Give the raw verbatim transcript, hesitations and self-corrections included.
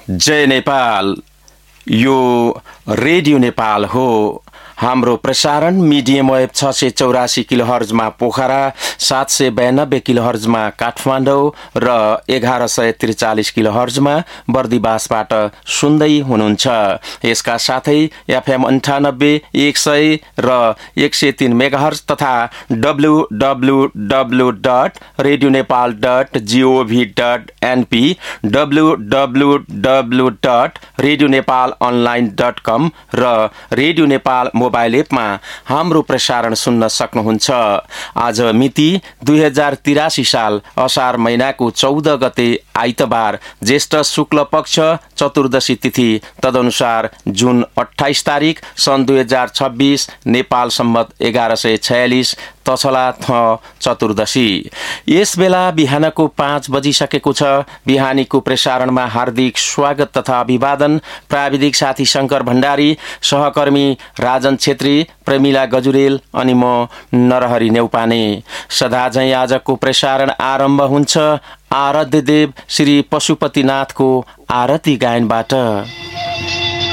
जय नेपाल। यो रेडियो नेपाल हो। हाम्रो प्रसारण मिडियम वेभ छ सय चौरासी किलो हर्जमा पोखरा, सात सय बयानब्बे किलो हर्जमा काठमाडौँ र एघार सय त्रिचालिस किलो हर्जमा बर्दिवासबाट सुन्दै हुनुहुन्छ। यसका साथै एफएम अन्ठानब्बे एक सय र एक सय तीन मेगाहर्ज तथा W W W dot radio Nepal dot gov dot NP, W W W dot radio Nepal online dot कम र रेडियो नेपाल मोबाइल एपमा हाम्रो प्रसारण सुन्न सक्नुहुन्छ। आज मिति दुई हजार तिरासी साल असार महिनाको चौध गते आइतबार, ज्येष्ठ शुक्ल पक्ष चतुर्दशी तिथि, तदनुसार जुन अठाइस तारिक सन् दुई हजार छब्बीस, नेपाल सम्मत एघार सय छयालिस, तछला थ चतुर्दशी। यस बेला बिहानको पाँच बजिसकेको छ। बिहानीको प्रसारणमा हार्दिक स्वागत तथा अभिवादन। प्राविधिक साथी शंकर भण्डारी, सहकर्मी राजन छेत्री, प्रमिला गजुरेल अनि म नरहरी नेउपाने। सदाझै आजको प्रसारण आरम्भ हुन्छ आराध्य देव श्री पशुपतिनाथको आरती गायनबाट।